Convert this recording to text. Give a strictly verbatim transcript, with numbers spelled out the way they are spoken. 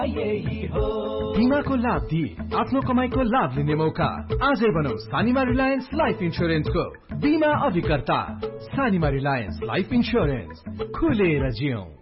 बीमाको लाभ दिए आफ्नो कमाईको लाभ लिने मौका आजै बनाऊ सानिमा रिलायन्स लाइफ इन्स्योरेन्सको बीमा अभिकर्ता। सानिमा रिलायन्स लाइफ इन्स्योरेन्स, खुलेर जियौं।